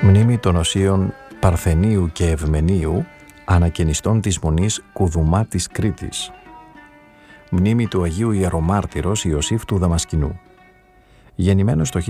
Μνήμη των οσίων Παρθενίου και Ευμενίου, ανακαινιστών της Μονής Κουδουμά της Κρήτης. Μνήμη του Αγίου Ιερομάρτυρος Ιωσήφ του Δαμασκηνού. Γεννημένος το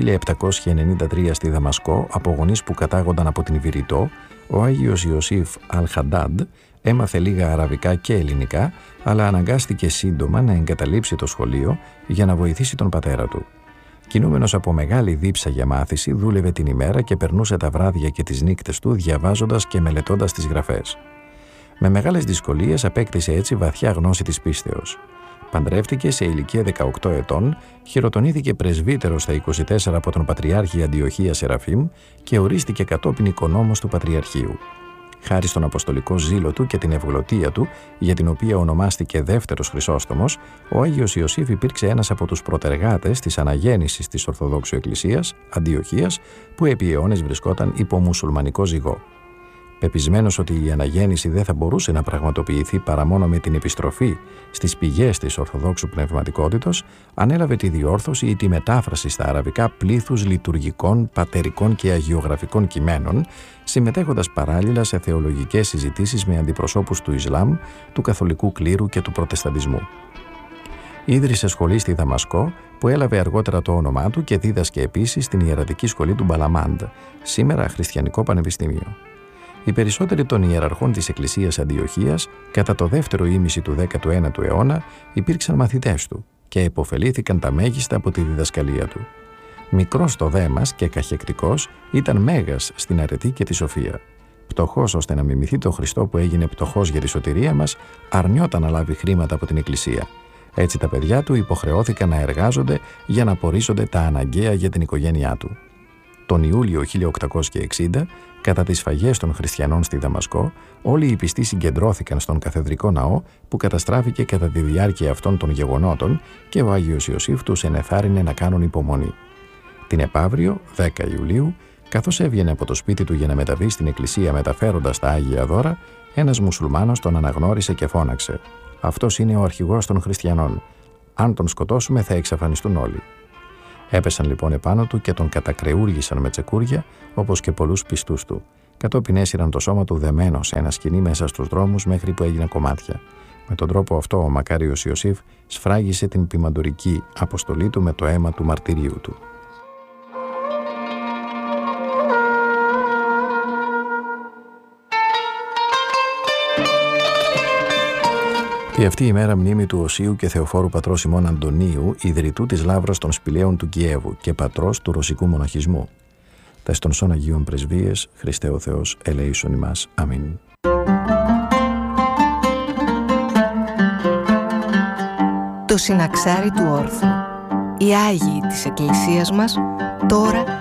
1793 στη Δαμασκό από γονείς που κατάγονταν από την Βηρητό, ο Άγιος Ιωσήφ Αλχαντάντ έμαθε λίγα αραβικά και ελληνικά, αλλά αναγκάστηκε σύντομα να εγκαταλείψει το σχολείο για να βοηθήσει τον πατέρα του. Κινούμενος από μεγάλη δίψα για μάθηση, δούλευε την ημέρα και περνούσε τα βράδια και τις νύκτες του διαβάζοντας και μελετώντας τις γραφές. Με μεγάλες δυσκολίες απέκτησε έτσι βαθιά γνώση της πίστεως. Παντρεύτηκε σε ηλικία 18 ετών, χειροτονήθηκε πρεσβύτερος στα 24 από τον Πατριάρχη Αντιοχία Σεραφείμ και ορίστηκε κατόπιν οικονόμος του Πατριαρχείου. Χάρη στον αποστολικό ζήλο του και την ευγλωτία του, για την οποία ονομάστηκε Δεύτερος Χρυσόστομος, ο Άγιος Ιωσήφ υπήρξε ένας από τους προτεργάτες της αναγέννησης της Ορθοδόξου Εκκλησίας Αντιοχίας, που επί αιώνες βρισκόταν υπό μουσουλμανικό ζυγό. Πεπισμένος ότι η αναγέννηση δεν θα μπορούσε να πραγματοποιηθεί παρά μόνο με την επιστροφή στις πηγές της Ορθοδόξου πνευματικότητος, ανέλαβε τη διόρθωση ή τη μετάφραση στα αραβικά πλήθους λειτουργικών, πατερικών και αγιογραφικών κειμένων, συμμετέχοντας παράλληλα σε θεολογικές συζητήσεις με αντιπροσώπους του Ισλάμ, του καθολικού κλήρου και του προτεσταντισμού. Ίδρυσε σχολή στη Δαμασκό, που έλαβε αργότερα το όνομά του, και δίδασκε επίσης στην ιερατική σχολή του Μπαλαμάντ, σήμερα χριστιανικό πανεπιστήμιο. Οι περισσότεροι των ιεραρχών της Εκκλησίας Αντιοχίας κατά το δεύτερο ήμιση του 19ου αιώνα υπήρξαν μαθητές του και επωφελήθηκαν τα μέγιστα από τη διδασκαλία του. Μικρός στο δέμας και καχεκτικός, ήταν μέγας στην αρετή και τη σοφία. Πτωχός ώστε να μιμηθεί τον Χριστό που έγινε πτωχός για τη σωτηρία μας, αρνιόταν να λάβει χρήματα από την Εκκλησία. Έτσι τα παιδιά του υποχρεώθηκαν να εργάζονται για να απορρίζονται τα αναγκαία για την οικογένειά του. Τον Ιούλιο 1860, κατά τις σφαγές των χριστιανών στη Δαμασκό, όλοι οι πιστοί συγκεντρώθηκαν στον καθεδρικό ναό που καταστράφηκε κατά τη διάρκεια αυτών των γεγονότων και ο Άγιος Ιωσήφ τους ενεθάρρυνε να κάνουν υπομονή. Την επαύριο, 10 Ιουλίου, καθώς έβγαινε από το σπίτι του για να μεταβεί στην εκκλησία μεταφέροντας τα Άγια Δώρα, ένας μουσουλμάνος τον αναγνώρισε και φώναξε: «Αυτός είναι ο αρχηγός των χριστιανών. Αν τον σκοτώσουμε θα εξαφανιστούν όλοι». Έπεσαν λοιπόν επάνω του και τον κατακρεούργησαν με τσεκούρια, όπως και πολλούς πιστούς του. Κατόπιν έσυραν το σώμα του δεμένο σε ένα σκοινί μέσα στους δρόμους μέχρι που έγιναν κομμάτια. Με τον τρόπο αυτό ο μακάριος Ιωσήφ σφράγισε την ποιμαντορική αποστολή του με το αίμα του μαρτυρίου του. Και αυτή η μέρα μνήμη του Οσίου και Θεοφόρου πατρός Σιμών Αντωνίου, ιδρυτού της Λαύρας των Σπηλαίων του Κιέβου και πατρός του ρωσικού μοναχισμού. Τας των σών Αγίων Πρεσβείες, Χριστέ ο Θεός, ελέησον ημάς. Αμήν. Το συναξάρι του όρθρου. Οι Άγιοι της Εκκλησίας μας, τώρα